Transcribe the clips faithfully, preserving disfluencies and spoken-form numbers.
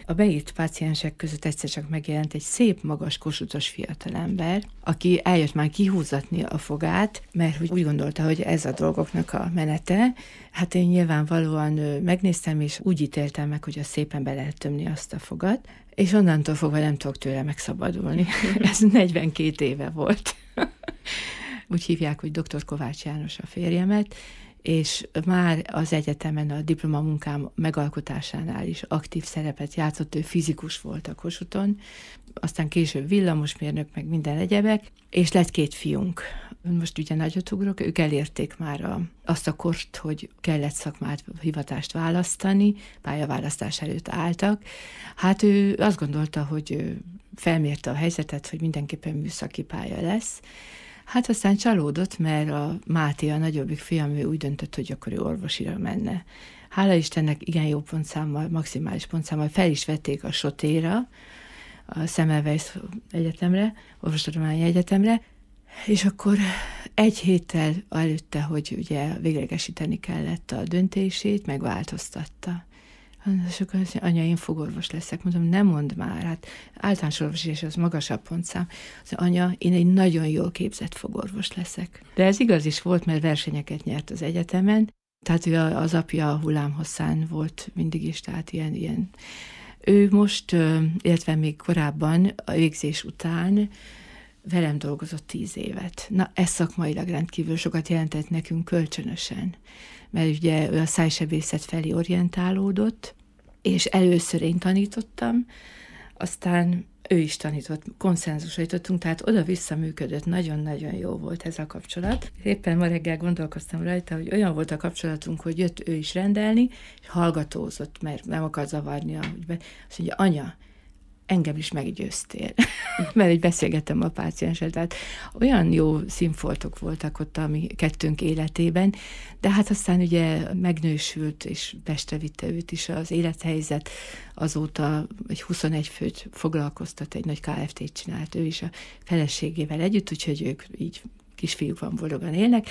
A beírt páciensek között egyszer csak megjelent egy szép, magas, kosutas fiatalember, aki eljött már kihúzatni a fogát, mert úgy gondolta, hogy ez a dolgoknak a menete. Hát én nyilvánvalóan megnéztem, és úgy ítéltem meg, hogy a szépen be lehet tömni azt a fogat, és onnantól fogva nem tudok tőle megszabadulni. Ez negyvenkét éve volt. Úgy hívják, hogy doktor Kovács János a férjemet, és már az egyetemen a diplomamunkám megalkotásánál is aktív szerepet játszott, ő fizikus volt a Kossuthon, aztán később villamosmérnök, meg minden egyebek, és lett két fiunk. Most ugye nagyot ugrok, ők elérték már a, azt a kort, hogy kellett szakmát, hivatást választani, pályaválasztás előtt álltak. Hát ő azt gondolta, hogy felmérte a helyzetet, hogy mindenképpen műszaki pálya lesz. Hát aztán csalódott, mert a Máté, a nagyobbik fiam, ő úgy döntött, hogy akkor ő orvosira menne. Hála Istennek igen jó pontszámmal, maximális pontszámmal fel is vették a Sotéra, a Semmelweis Egyetemre, Orvostudományi Egyetemre, és akkor egy héttel előtte, hogy ugye véglegesíteni kellett a döntését, megváltoztatta. És akkor azt mondja, anya, én fogorvos leszek. Mondom, nem mondd már, hát általános orvos, és az magasabb pontszám. Azt mondja, anya, én egy nagyon jól képzett fogorvos leszek. De ez igaz is volt, mert versenyeket nyert az egyetemen, tehát ő az apja hullámhosszán volt mindig is, tehát ilyen, ilyen. Ő most, illetve még korábban, a végzés után velem dolgozott tíz évet. Na, ez szakmailag rendkívül sokat jelentett nekünk kölcsönösen, mert ugye ő a szájsebészet felé orientálódott, és először én tanítottam, aztán ő is tanított, konszenzusra jutottunk, tehát oda-vissza működött, nagyon-nagyon jó volt ez a kapcsolat. Éppen ma reggel gondolkoztam rajta, hogy olyan volt a kapcsolatunk, hogy jött ő is rendelni, és hallgatózott, mert nem akar zavarni, ahogy be. Azt mondja, anya, engem is meggyőztél, mert így beszélgettem a pácienssel, tehát olyan jó színfoltok voltak ott a mi kettőnk életében, de hát aztán ugye megnősült, és Pestre vitte őt is az élethelyzet, azóta egy huszonegy főt foglalkoztat, egy nagy ká ef té-t csinált ő is a feleségével együtt, úgyhogy ők így kisfiúkban boldogan élnek.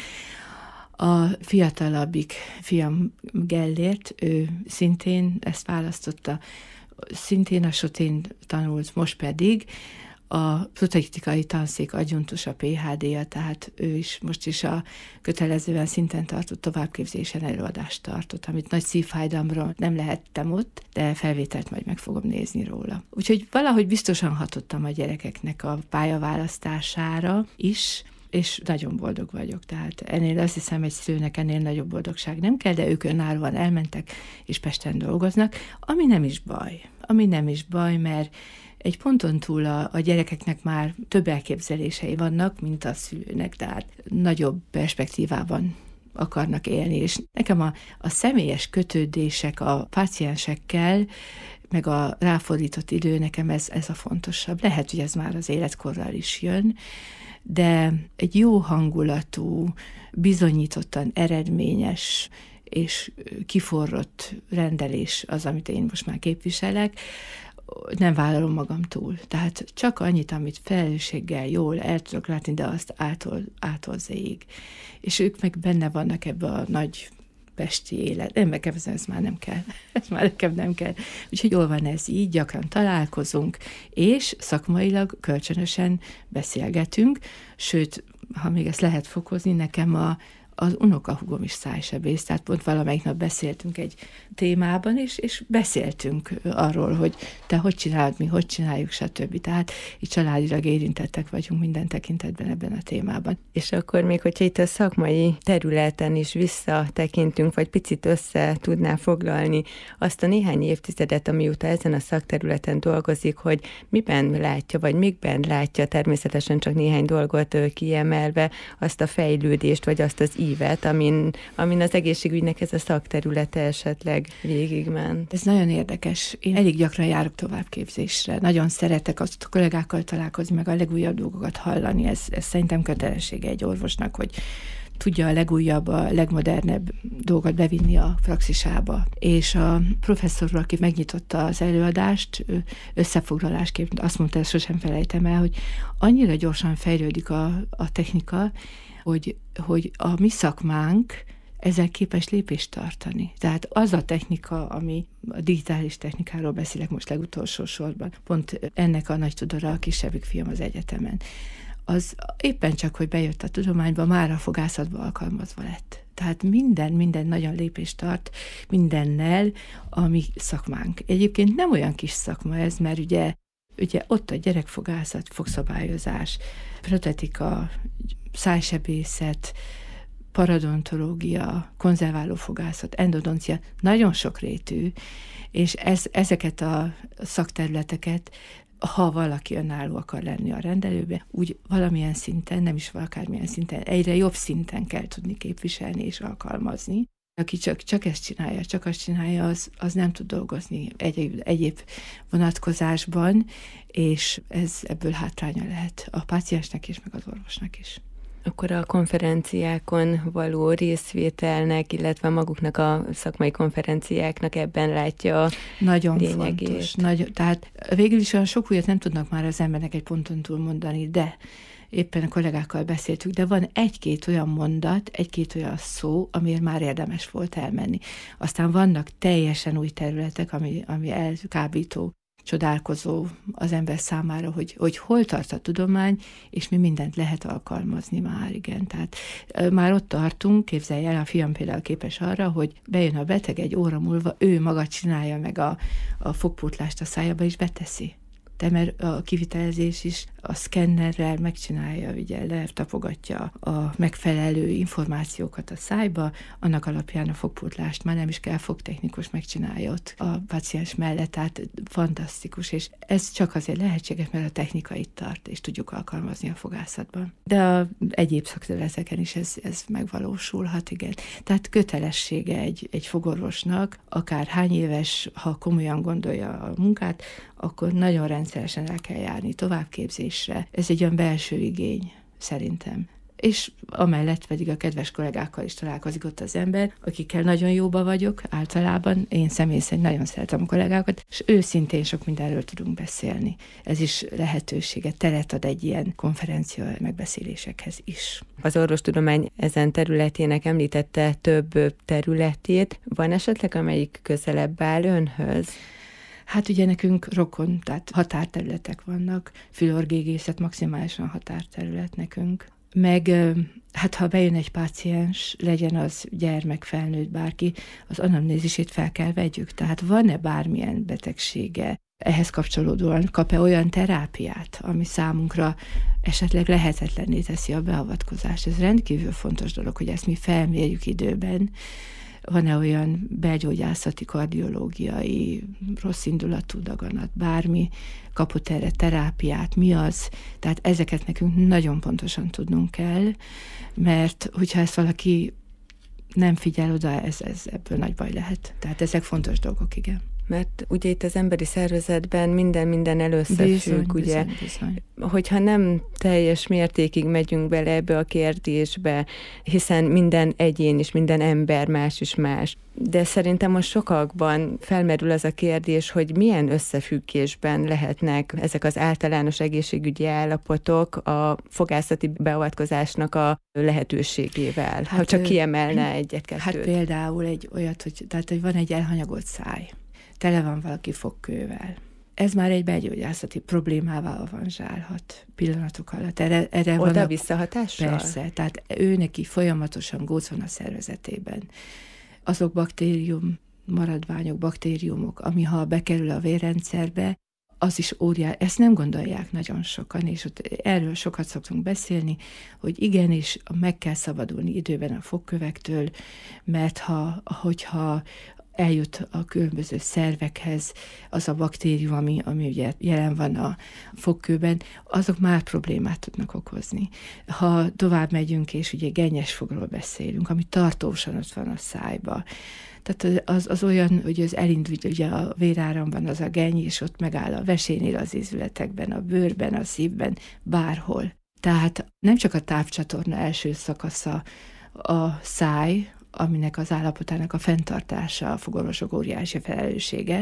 A fiatalabbik fiam Gellért, ő szintén ezt választotta, szintén a Sotén tanult, most pedig a protetikai tanszék adjunktusa, pé há dé-ja, tehát ő is most is a kötelezően szinten tartott továbbképzésen előadást tartott, amit nagy szívfájdalomra nem lehettem ott, de felvételt majd meg fogom nézni róla. Úgyhogy valahogy biztosan hatottam a gyerekeknek a pályaválasztására is, és nagyon boldog vagyok. Tehát ennél azt hiszem, egy szülőnek ennél nagyobb boldogság nem kell, de ők önállóan elmentek, és Pesten dolgoznak, ami nem is baj. Ami nem is baj, mert egy ponton túl a, a gyerekeknek már több elképzelései vannak, mint a szülőnek, tehát nagyobb perspektívában akarnak élni, és nekem a, a személyes kötődések a páciensekkel, meg a ráfordított idő, nekem ez, ez a fontosabb. Lehet, hogy ez már az életkorral is jön, de egy jó hangulatú, bizonyítottan eredményes és kiforrott rendelés az, amit én most már képviselek, nem vállalom magam túl. Tehát csak annyit, amit felelősséggel jól el tudok látni, de azt ától, ától zéig. És ők meg benne vannak ebbe a nagy pesti élet. Nem, nekem ez már nem kell. Ez már nekem nem kell. Úgyhogy jól van ez így, gyakran találkozunk, és szakmailag kölcsönösen beszélgetünk, sőt, ha még ezt lehet fokozni, nekem a az unokahúgom is szájsebész, tehát pont valamelyik nap beszéltünk egy témában, és, és beszéltünk arról, hogy te hogy csinálod, mi hogy csináljuk, stb. Tehát így családilag érintettek vagyunk minden tekintetben ebben a témában. És akkor még, hogyha itt a szakmai területen is visszatekintünk, vagy picit össze tudná foglalni azt a néhány évtizedet, amióta ezen a szakterületen dolgozik, hogy miben látja, vagy mikben látja, természetesen csak néhány dolgot kiemelve, azt a fejlődést, vagy azt az ívet, amin, amin az egészségügynek ez a szakterülete esetleg végigment. Ez nagyon érdekes. Én elég gyakran járok továbbképzésre. Nagyon szeretek azt a kollégákkal találkozni, meg a legújabb dolgokat hallani. Ez, ez szerintem kötelessége egy orvosnak, hogy tudja a legújabb, a legmodernebb dolgot bevinni a praxisába. És a professzor, aki megnyitotta az előadást, összefoglalásként azt mondta, ezt sosem felejtem el, hogy annyira gyorsan fejlődik a, a technika, hogy, hogy a mi szakmánk ezzel képes lépést tartani. Tehát az a technika, ami a digitális technikáról beszélek most legutolsó sorban, pont ennek a nagy tudora a kisebbik fiam az egyetemen, az éppen csak, hogy bejött a tudományba, már a fogászatba alkalmazva lett. Tehát minden, minden nagyon lépést tart mindennel a mi szakmánk. Egyébként nem olyan kis szakma ez, mert ugye, ugye ott a gyerekfogászat, fogszabályozás, protetika, szájsebészet, paradontológia, konzerváló fogászat, endodoncia, nagyon sokrétű, és ez, ezeket a szakterületeket, ha valaki önálló akar lenni a rendelőbe, úgy valamilyen szinten, nem is akármilyen szinten, egyre jobb szinten kell tudni képviselni és alkalmazni. Aki csak, csak ezt csinálja, csak azt csinálja, az, az nem tud dolgozni egyéb, egyéb vonatkozásban, és ez ebből hátránya lehet a páciensnek is, meg az orvosnak is. Akkor a konferenciákon való részvételnek, illetve maguknak a szakmai konferenciáknak ebben látja a nagyon lényegét. Fontos. Nagyon, tehát végül is olyan sok újat nem tudnak már az embernek egy ponton túl mondani, de éppen a kollégákkal beszéltük, de van egy-két olyan mondat, egy-két olyan szó, amiért már érdemes volt elmenni. Aztán vannak teljesen új területek, ami, ami elkábító, csodálkozó az ember számára, hogy, hogy hol tart a tudomány, és mi mindent lehet alkalmazni már, igen. Tehát már ott tartunk, képzelj el, a fiam például képes arra, hogy bejön a beteg egy óra múlva, ő maga csinálja meg a, a fogpótlást a szájába, és beteszi. De mert a kivitelezés is a szkennerrel megcsinálja, ugye letapogatja a megfelelő információkat a szájba, annak alapján a fogpótlást már nem is kell, fogtechnikus megcsinálja ott a páciens mellett, tehát fantasztikus, és ez csak azért lehetséges, mert a technika itt tart, és tudjuk alkalmazni a fogászatban. De a egyéb szakterületeken is ez, ez megvalósulhat, igen. Tehát kötelessége egy, egy fogorvosnak, akár hány éves, ha komolyan gondolja a munkát, akkor nagyon rendszeresen el kell járni továbbképzésre. Ez egy olyan belső igény, szerintem. És amellett pedig a kedves kollégákkal is találkozik ott az ember, akikkel nagyon jóba vagyok általában. Én személy szerint nagyon szeretem a kollégákat, és őszintén sok mindenről tudunk beszélni. Ez is lehetősége, teret ad egy ilyen konferencia megbeszélésekhez is. Az orvostudomány ezen területének említette több területét. Van esetleg, amelyik közelebb áll önhöz? Hát ugye nekünk rokon, tehát határterületek vannak, fülorgégészet maximálisan határterület nekünk. Meg hát ha bejön egy páciens, legyen az gyermek, felnőtt, bárki, az anamnézisét fel kell vegyük. Tehát van-e bármilyen betegsége, ehhez kapcsolódóan kap-e olyan terápiát, ami számunkra esetleg lehetetlenné teszi a beavatkozást. Ez rendkívül fontos dolog, hogy ezt mi felmérjük időben. Van-e olyan belgyógyászati, kardiológiai, rosszindulatú daganat, bármi, kapott erre terápiát, mi az? Tehát ezeket nekünk nagyon pontosan tudnunk kell, mert hogyha ezt valaki nem figyel oda, ez, ez ebből nagy baj lehet. Tehát ezek fontos dolgok, igen. Mert ugye itt az emberi szervezetben minden-minden előszöfügg, ugye, bizony, bizony. Hogyha nem teljes mértékig megyünk bele ebbe a kérdésbe, hiszen minden egyén is, minden ember más is más. De szerintem most sokakban felmerül az a kérdés, hogy milyen összefüggésben lehetnek ezek az általános egészségügyi állapotok a fogászati beavatkozásnak a lehetőségével, hát, ha csak kiemelne egyet-kettőt. Hát például egy olyat, hogy, tehát, hogy van egy elhanyagolt száj, tele van valaki fogkővel. Ez már egy belgyógyászati problémával avanzsálhat pillanatok alatt. Erre, erre Oda van visszahatással? Persze, tehát ő neki folyamatosan góc van a szervezetében. Azok baktérium maradványok, baktériumok, ami ha bekerül a vérrendszerbe, az is óriás, ezt nem gondolják nagyon sokan, és ott erről sokat szoktunk beszélni, hogy igenis meg kell szabadulni időben a fogkövektől, mert ha, hogyha eljut a különböző szervekhez az a baktérium, ami, ami ugye jelen van a fogkőben, azok már problémát tudnak okozni. Ha tovább megyünk, és ugye gennyes fogról beszélünk, ami tartósan ott van a szájba, tehát az, az olyan, hogy az elindul, ugye a véráramban az a genny, és ott megáll a vesénél, az ízületekben, a bőrben, a szívben, bárhol. Tehát nem csak a tápcsatorna első szakasza a száj, aminek az állapotának a fenntartása a fogorvosok óriási felelőssége,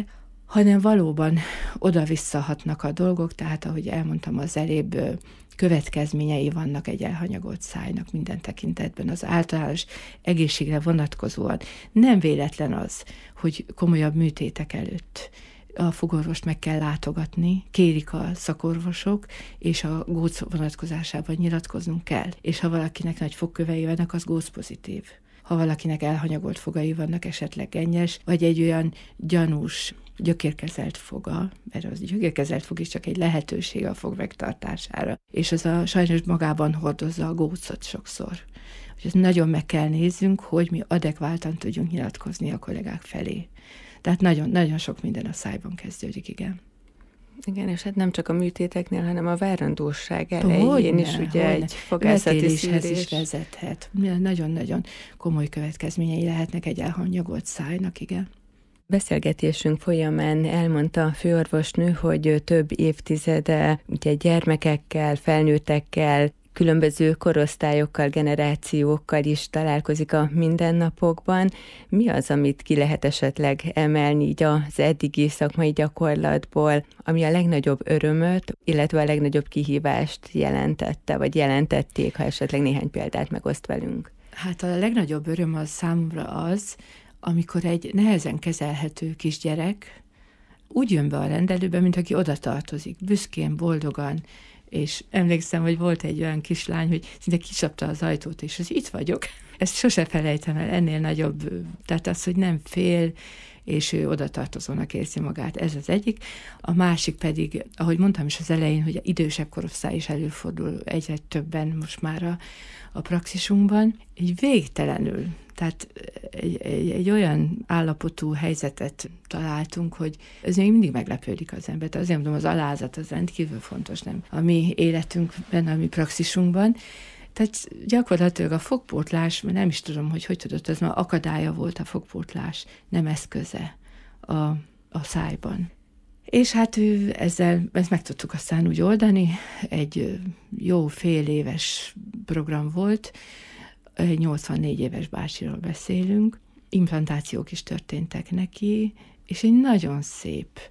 hanem valóban oda-visszahatnak a dolgok, tehát ahogy elmondtam az elébb, következményei vannak egy elhanyagolt szájnak minden tekintetben, az általános egészségre vonatkozóan. Nem véletlen az, hogy komolyabb műtétek előtt a fogorvost meg kell látogatni, kérik a szakorvosok, és a góc vonatkozásában nyilatkoznunk kell. És ha valakinek nagy fogkövei vannak, az góc pozitív. Ha valakinek elhanyagolt fogai vannak, esetleg gennyes, vagy egy olyan gyanús, gyökérkezelt foga, mert az gyökérkezelt fog is csak egy lehetőség a fog megtartására, és az a sajnos magában hordozza a gócot sokszor. Úgyhogy nagyon meg kell nézzünk, hogy mi adekváltan tudjunk nyilatkozni a kollégák felé. Tehát nagyon, nagyon sok minden a szájban kezdődik, igen. Igen, és hát nem csak a műtéteknél, hanem a várandóság elején is ugye hogyne. Egy fogászati szűrés is vezethet. Nagyon-nagyon komoly következményei lehetnek egy elhanyagolt szájnak, igen. Beszélgetésünk folyamán elmondta a főorvosnő, hogy több évtizede ugye gyermekekkel, felnőttekkel, különböző korosztályokkal, generációkkal is találkozik a mindennapokban. Mi az, amit ki lehet esetleg emelni így az eddigi szakmai gyakorlatból, ami a legnagyobb örömöt, illetve a legnagyobb kihívást jelentette, vagy jelentették, ha esetleg néhány példát megoszt velünk? Hát a legnagyobb öröm az számomra az, amikor egy nehezen kezelhető kisgyerek úgy jön be a rendelőbe, mint aki oda tartozik, büszkén, boldogan, és emlékszem, hogy volt egy olyan kislány, hogy szinte kicsapta az ajtót, és az itt vagyok. Ezt sose felejtem el, ennél nagyobb, tehát az, hogy nem fél, és ő oda tartozónak érzi magát. Ez az egyik. A másik pedig, ahogy mondtam is az elején, hogy idősebb korosztály is előfordul egyre többen most már a, a praxisunkban. Egy végtelenül, tehát egy, egy, egy olyan állapotú helyzetet találtunk, hogy ez még mindig meglepődik az ember. Azért mondom, az alázat az rendkívül fontos, nem? A mi életünkben, a mi praxisunkban. Tehát gyakorlatilag a fogpótlás, mert nem is tudom, hogy hogy tudott, ez már akadálya volt a fogpótlás, nem eszköze a, a szájban. És hát ő ezzel, ezt meg tudtuk aztán úgy oldani, egy jó fél éves program volt, egy nyolcvannégy éves bácsiról beszélünk, implantációk is történtek neki, és egy nagyon szép,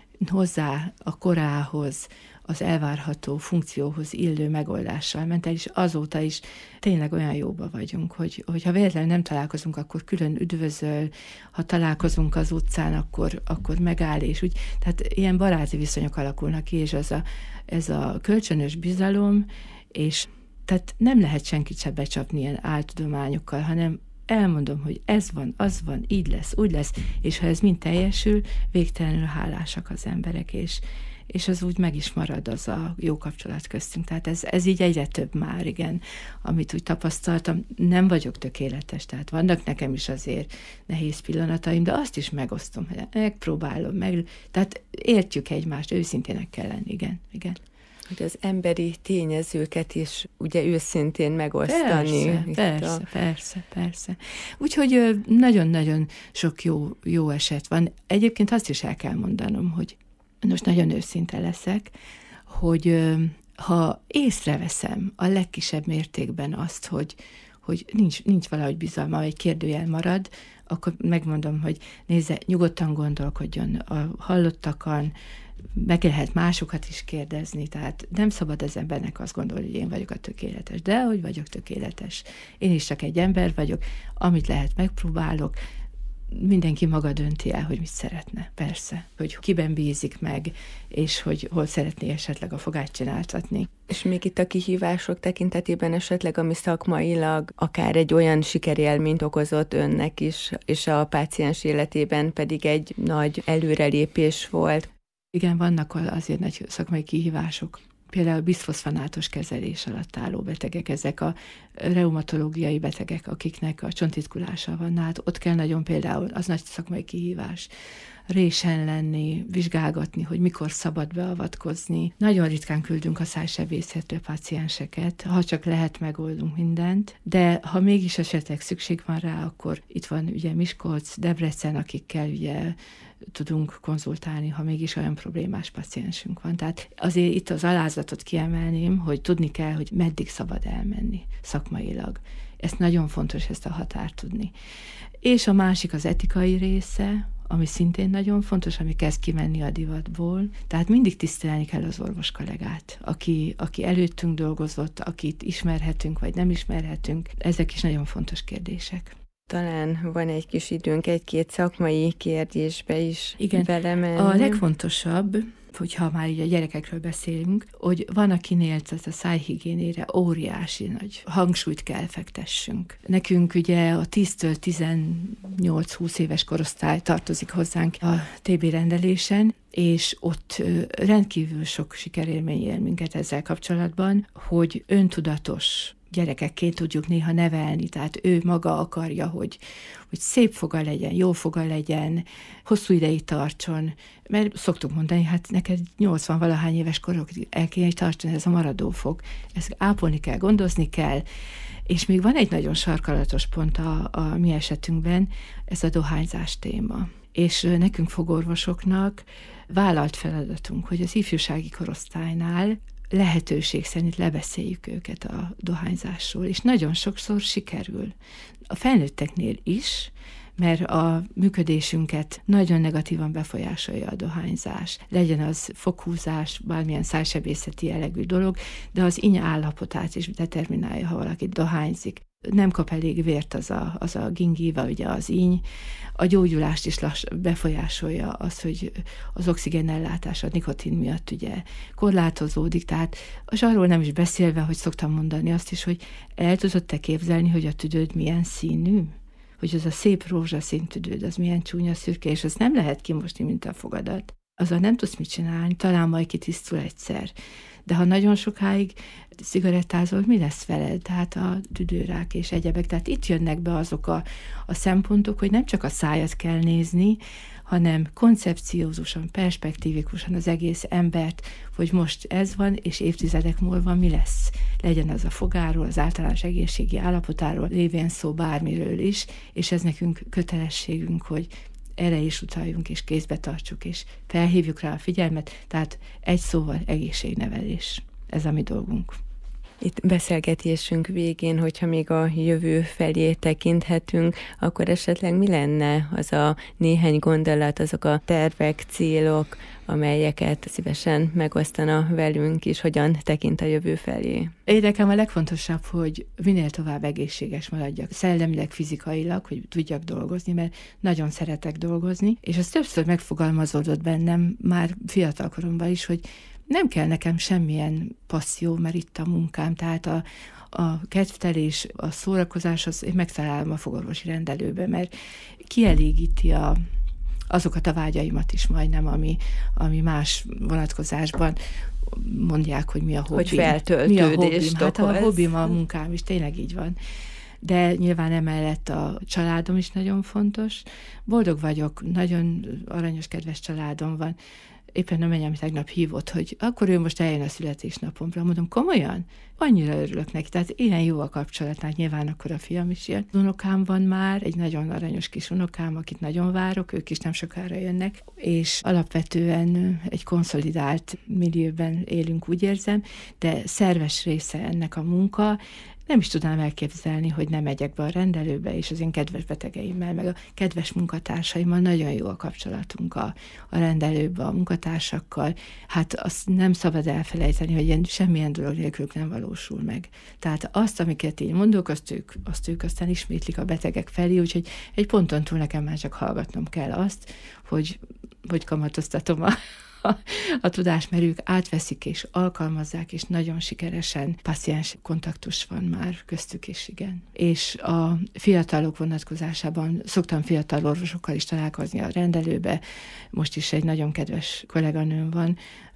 hozzá a korához, az elvárható funkcióhoz illő megoldással ment el, és azóta is tényleg olyan jóba vagyunk, hogy, hogy ha véletlenül nem találkozunk, akkor külön üdvözöl, ha találkozunk az utcán, akkor, akkor megáll, és úgy, tehát ilyen baráti viszonyok alakulnak ki, és az a, ez a kölcsönös bizalom, és tehát nem lehet senkit se becsapni ilyen áltudományokkal, hanem elmondom, hogy ez van, az van, így lesz, úgy lesz, és ha ez mind teljesül, végtelenül hálásak az emberek, és, és az úgy meg is marad az a jó kapcsolat köztünk. Tehát ez, ez így egyre több már, igen, amit úgy tapasztaltam. Nem vagyok tökéletes, tehát vannak nekem is azért nehéz pillanataim, de azt is megosztom, hogy megpróbálom, meg, tehát értjük egymást, őszintének kell lenni, igen, igen. Hogy az emberi tényezőket is ugye őszintén megosztani. Persze, persze, a... persze, persze. Úgyhogy nagyon-nagyon sok jó, jó eset van. Egyébként azt is el kell mondanom, hogy most nagyon őszinte leszek, hogy ha észreveszem a legkisebb mértékben azt, hogy, hogy nincs, nincs valahogy bizalma, vagy kérdőjel marad, akkor megmondom, hogy nézze, nyugodtan gondolkodjon a hallottakon, meg lehet másokat is kérdezni, tehát nem szabad az embernek azt gondolni, hogy én vagyok a tökéletes, de hogy vagyok tökéletes. Én is csak egy ember vagyok, amit lehet megpróbálok, mindenki maga dönti el, hogy mit szeretne, persze, hogy kiben bízik meg, és hogy hol szeretné esetleg a fogát csináltatni. És még itt a kihívások tekintetében esetleg, ami szakmailag akár egy olyan sikerélményt okozott önnek is, és a páciens életében pedig egy nagy előrelépés volt. Igen, vannak azért nagy szakmai kihívások. Például biszfoszfonátos kezelés alatt álló betegek, ezek a reumatológiai betegek, akiknek a csontritkulása van, hát ott kell nagyon például, az nagy szakmai kihívás, résen lenni, vizsgálgatni, hogy mikor szabad beavatkozni. Nagyon ritkán küldünk a szájsebészetre pácienseket, ha csak lehet, megoldunk mindent, de ha mégis esetleg szükség van rá, akkor itt van ugye Miskolc, Debrecen, akikkel ugye tudunk konzultálni, ha mégis olyan problémás paciensünk van. Tehát azért itt az alázatot kiemelném, hogy tudni kell, hogy meddig szabad elmenni szakmailag. Ez nagyon fontos, ezt a határt tudni. És a másik az etikai része, ami szintén nagyon fontos, ami kezd kimenni a divatból. Tehát mindig tisztelni kell az orvos kollégát, aki, aki előttünk dolgozott, akit ismerhetünk, vagy nem ismerhetünk. Ezek is nagyon fontos kérdések. Talán van egy kis időnk egy-két szakmai kérdésbe is belemenni. A legfontosabb, hogyha már így a gyerekekről beszélünk, hogy van, akinél ez a szájhigiénére óriási nagy hangsúlyt kell fektessünk. Nekünk ugye a tíztől tizennyolc-húsz éves korosztály tartozik hozzánk a té bé rendelésen, és ott rendkívül sok sikerélmény él minket ezzel kapcsolatban, hogy öntudatos gyerekekként tudjuk néha nevelni, tehát ő maga akarja, hogy, hogy szép foga legyen, jó foga legyen, hosszú ideig tartson, mert szoktuk mondani, hát neked nyolcvan-valahány éves korokig el kéne tartani ez a maradó fog. Ezt ápolni kell, gondozni kell, és még van egy nagyon sarkalatos pont a, a mi esetünkben, ez a dohányzás téma. És nekünk fogorvosoknak vállalt feladatunk, hogy az ifjúsági korosztálynál lehetőség szerint lebeszéljük őket a dohányzásról, és nagyon sokszor sikerül. A felnőtteknél is, mert a működésünket nagyon negatívan befolyásolja a dohányzás. Legyen az foghúzás, bármilyen szájsebészeti jellegű dolog, de az íny állapotát is determinálja, ha valaki dohányzik. Nem kap elég vért az a, az a gingiva, ugye az íny. A gyógyulást is lass, befolyásolja az, hogy az oxigénellátás a nikotin miatt ugye korlátozódik, tehát és arról nem is beszélve, hogy szoktam mondani azt is, hogy el tudod te képzelni, hogy a tüdőd milyen színű? Hogy az a szép rózsaszín tüdőd, az milyen csúnya szürke, és az nem lehet kimosni, mint a fogadat. Azzal nem tudsz mit csinálni, talán majd kitisztul egyszer. De ha nagyon sokáig cigarettázol, mi lesz veled? Tehát a tüdőrák és egyebek. Tehát itt jönnek be azok a, a szempontok, hogy nem csak a szájat kell nézni, hanem koncepciózusan, perspektívikusan az egész embert, hogy most ez van, és évtizedek múlva mi lesz. Legyen az a fogáról, az általános egészségi állapotáról, lévén szó bármiről is, és ez nekünk kötelességünk, hogy erre is utaljunk, és kézbe tartsuk, és felhívjuk rá a figyelmet, tehát egy szóval egészségnevelés. Ez a mi dolgunk. Itt beszélgetésünk végén, hogyha még a jövő felé tekinthetünk, akkor esetleg mi lenne az a néhány gondolat, azok a tervek, célok, amelyeket szívesen megosztana velünk is, hogyan tekint a jövő felé? Én nekem a legfontosabb, hogy minél tovább egészséges maradjak, szellemileg, fizikailag, hogy tudjak dolgozni, mert nagyon szeretek dolgozni, és az többször megfogalmazódott bennem már fiatal koromban is, hogy nem kell nekem semmilyen passzió, mert itt a munkám, tehát a, a kedvtelés, a szórakozás, az én megtalálom a fogorvosi rendelőbe, mert kielégíti a, azokat a vágyaimat is majdnem, ami, ami más vonatkozásban mondják, hogy mi a hobbim. Hogy feltöltődést Hát a hobbim a munkám is, tényleg így van. De nyilván emellett a családom is nagyon fontos. Boldog vagyok, nagyon aranyos, kedves családom van. Éppen a menyem tegnap hívott, hogy akkor ő most eljön a születésnapomra. Mondom, komolyan? Annyira örülök neki, tehát ilyen jó a kapcsolat, tehát nyilván akkor a fiam is jön. Unokám van már, egy nagyon aranyos kis unokám, akit nagyon várok, ők is nem sokára jönnek, és alapvetően egy konszolidált millióben élünk, úgy érzem, de szerves része ennek a munka. Nem is tudnám elképzelni, hogy nem megyek be a rendelőbe, és az én kedves betegeimmel, meg a kedves munkatársaimmal nagyon jó a kapcsolatunk a, a rendelőbe, a munkatársakkal. Hát azt nem szabad elfelejteni, hogy ilyen semmilyen dolog nélkülük nem valósul meg. Tehát azt, amiket így mondok, azt ők, azt ők aztán ismétlik a betegek felé, úgyhogy egy ponton túl nekem már csak hallgatnom kell azt, hogy, hogy kamatoztatom a A, a tudás, mert ők átveszik és alkalmazzák, és nagyon sikeresen páciens kontaktus van már köztük is, igen. És a fiatalok vonatkozásában szoktam fiatal orvosokkal is találkozni a rendelőbe. Most is egy nagyon kedves kolléganőm van,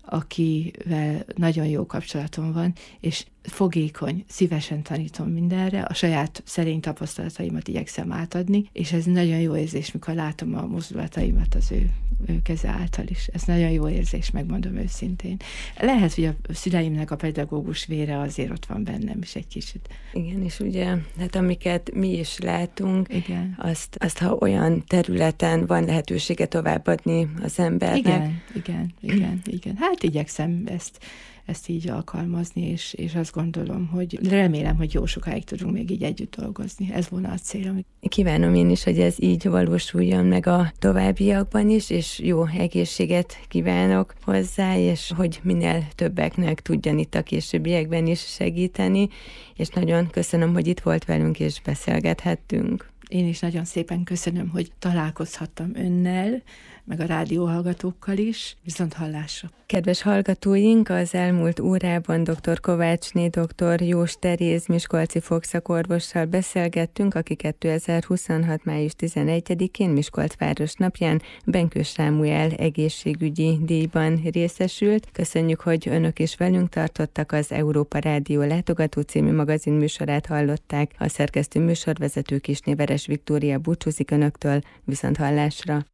akivel nagyon jó kapcsolatom van, és fogékony, szívesen tanítom mindenre, a saját szerény tapasztalataimat igyekszem átadni, és ez nagyon jó érzés, mikor látom a mozdulataimat az ő, ő keze által is. Ez nagyon jó érzés, megmondom őszintén. Lehet, hogy a szüleimnek a pedagógus vére azért ott van bennem is egy kicsit. Igen, és ugye, hát amiket mi is látunk, igen. Azt, azt, ha olyan területen van lehetősége továbbadni az embernek. Igen, igen, igen, igen. Hát hát igyekszem ezt, ezt így alkalmazni, és, és azt gondolom, hogy remélem, hogy jó sokáig tudunk még így együtt dolgozni. Ez volna a célom. Kívánom én is, hogy ez így valósuljon meg a továbbiakban is, és jó egészséget kívánok hozzá, és hogy minél többeknek tudjan itt a későbbiekben is segíteni, és nagyon köszönöm, hogy itt volt velünk, és beszélgethettünk. Én is nagyon szépen köszönöm, hogy találkozhattam önnel, meg a rádióhallgatókkal is. Viszont hallásra. Kedves hallgatóink, az elmúlt órában dr. Kovácsné dr. Jós Teréz miskolci fogszakorvossal beszélgettünk, aki kétezer-huszonhat. május tizenegyedikén Miskolc város napján Benkős Sámuel egészségügyi díjban részesült. Köszönjük, hogy önök is velünk tartottak. Az Európa Rádió Látogató című magazin műsorát hallották. A szerkesztő műsorvezető Kisné Veres Viktória búcsúzik önöktől. Viszont hallásra.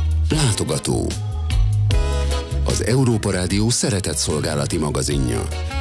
Látogató. Az Európa Rádió szeretett szolgálati magazinja.